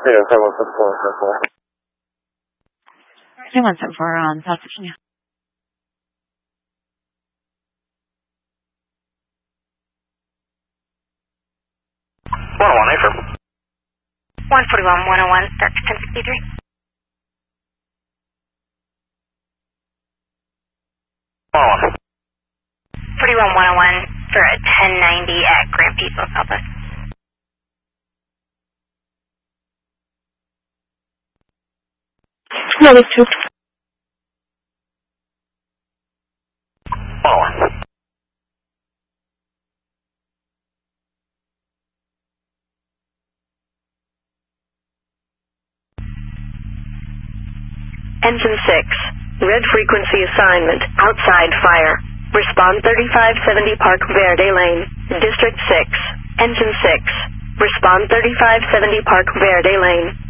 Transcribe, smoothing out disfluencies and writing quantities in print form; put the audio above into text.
Yeah, 7174. 3174 on South Virginia. Affirm. 141-101, start to 1063. 101. 41-101 for a 1090 at Grand Peace, Southwest. No, these two. 101. Engine 6, red frequency assignment, outside fire. Respond 3570 Park Verde Lane, District 6. Engine 6, respond 3570 Park Verde Lane.